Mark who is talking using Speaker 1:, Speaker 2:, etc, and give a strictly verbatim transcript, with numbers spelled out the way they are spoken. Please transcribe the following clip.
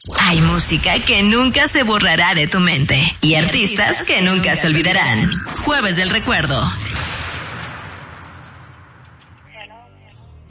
Speaker 1: Hay música que nunca se borrará de tu mente y artistas que nunca se olvidarán. Jueves del Recuerdo.